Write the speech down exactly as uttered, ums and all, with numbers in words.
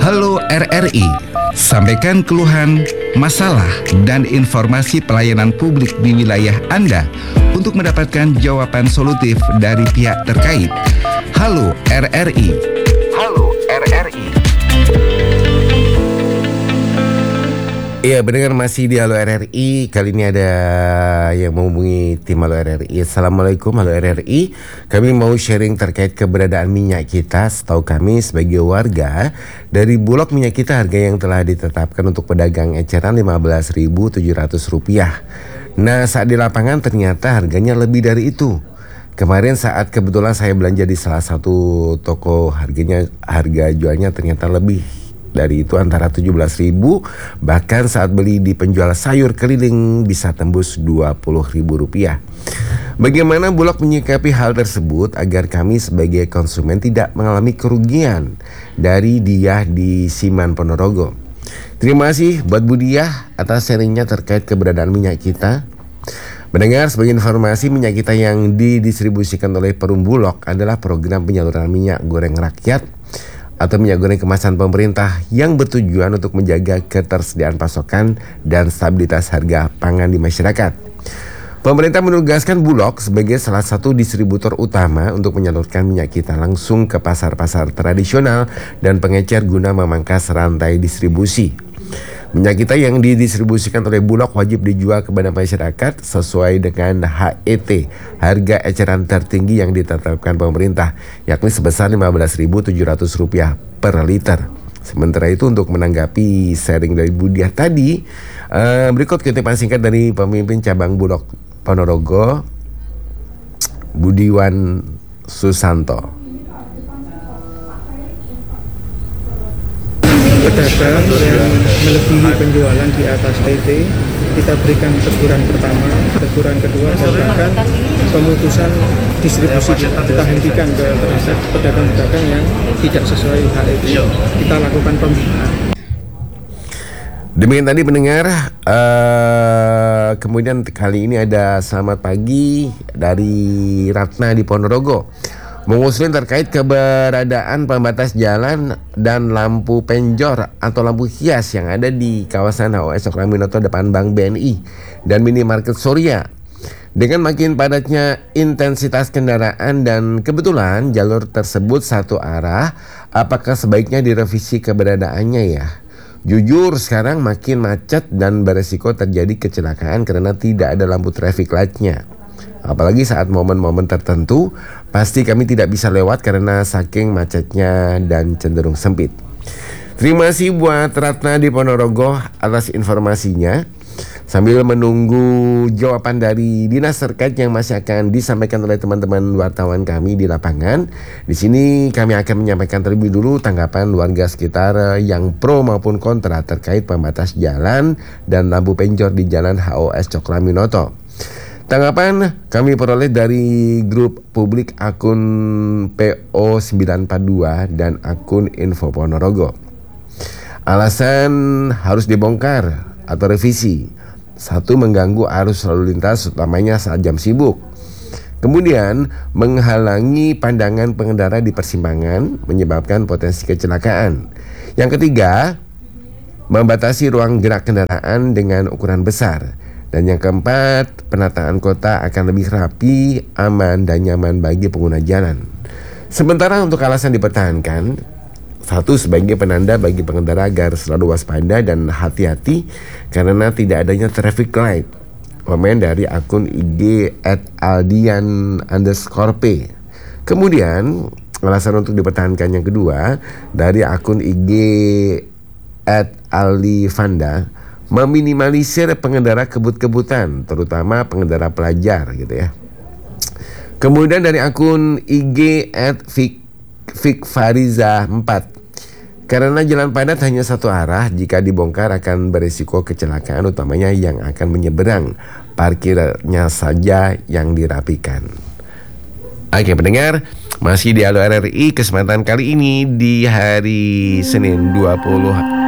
Halo R R I, sampaikan keluhan, masalah, dan informasi pelayanan publik di wilayah Anda untuk mendapatkan jawaban solutif dari pihak terkait. Halo R R I. Halo R R I. Iya, benar, masih di Halo R R I. Kali ini ada yang menghubungi tim Halo R R I. Assalamualaikum Halo R R I. Kami mau sharing terkait keberadaan minyak kita. Setahu kami sebagai warga, dari Bulog minyak kita harga yang telah ditetapkan untuk pedagang eceran lima belas ribu tujuh ratus rupiah. Nah, saat di lapangan ternyata harganya lebih dari itu. Kemarin saat kebetulan saya belanja di salah satu toko, harganya harga jualnya ternyata lebih dari itu, antara tujuh belas ribu, bahkan saat beli di penjual sayur keliling bisa tembus dua puluh ribu rupiah. Bagaimana Bulog menyikapi hal tersebut agar kami sebagai konsumen tidak mengalami kerugian dari Diah di Siman Ponorogo? Terima kasih buat Bu Diah atas sharingnya terkait keberadaan minyak kita. Mendengar, sebagai informasi, minyak kita yang didistribusikan oleh Perum Bulog adalah program penyaluran minyak goreng rakyat atau minyak goreng kemasan pemerintah yang bertujuan untuk menjaga ketersediaan pasokan dan stabilitas harga pangan di masyarakat. Pemerintah menugaskan Bulog sebagai salah satu distributor utama untuk menyalurkan minyak kita langsung ke pasar-pasar tradisional dan pengecer guna memangkas rantai distribusi. Minyak kita yang didistribusikan oleh Bulog wajib dijual kepada masyarakat sesuai dengan H E T, harga eceran tertinggi yang ditetapkan pemerintah, yakni sebesar lima belas ribu tujuh ratus rupiah per liter. Sementara itu, untuk menanggapi sharing dari Bu Diah tadi, uh, berikut kutipan singkat dari pemimpin cabang Bulog Ponorogo, Budiwan Susanto. Pedagang yang melebihi penjualan di atas H E T, kita berikan teguran pertama, teguran kedua, dan bahkan pemutusan distribusi kita hentikan ke terhadap pedagang-pedagang yang tidak sesuai H E T. Kita lakukan pembinaan. Demikian tadi pendengar. Uh, kemudian kali ini ada selamat pagi dari Ratna di Ponorogo, mengusulkan terkait keberadaan pembatas jalan dan lampu penjor atau lampu hias yang ada di kawasan H O S Coklaminoto depan Bank B N I dan minimarket Surya. Dengan makin padatnya intensitas kendaraan dan kebetulan jalur tersebut satu arah, apakah sebaiknya direvisi keberadaannya ya? Jujur sekarang makin macet dan beresiko terjadi kecelakaan karena tidak ada lampu traffic light-nya. Apalagi saat momen-momen tertentu, pasti kami tidak bisa lewat karena saking macetnya dan cenderung sempit. Terima kasih buat Ratna di Ponorogo atas informasinya. Sambil menunggu jawaban dari dinas terkait yang masih akan disampaikan oleh teman-teman wartawan kami di lapangan, di sini kami akan menyampaikan terlebih dulu tanggapan warga sekitar yang pro maupun kontra terkait pembatas jalan dan lampu penjor di Jalan H O S Coklaminoto. Tanggapan kami peroleh dari grup publik akun P O sembilan empat dua dan akun Info Ponorogo. Alasan harus dibongkar atau revisi: satu, mengganggu arus lalu lintas utamanya saat jam sibuk. Kemudian, menghalangi pandangan pengendara di persimpangan menyebabkan potensi kecelakaan. Yang ketiga, membatasi ruang gerak kendaraan dengan ukuran besar. Dan yang keempat, penataan kota akan lebih rapi, aman, dan nyaman bagi pengguna jalan. Sementara untuk alasan dipertahankan: satu, sebagai penanda bagi pengendara agar selalu waspada dan hati-hati karena tidak adanya traffic light. Komen dari akun I G at aldian underscore p. Kemudian alasan untuk dipertahankan yang kedua dari akun I G at aldivanda, meminimalisir pengendara kebut-kebutan, terutama pengendara pelajar gitu ya. Kemudian dari akun I G at fikfariza empat, karena jalan padat hanya satu arah, jika dibongkar akan berisiko kecelakaan utamanya yang akan menyeberang, parkirnya saja yang dirapikan. Oke pendengar, masih di Halo R R I, kesempatan kali ini di hari Senin dua puluh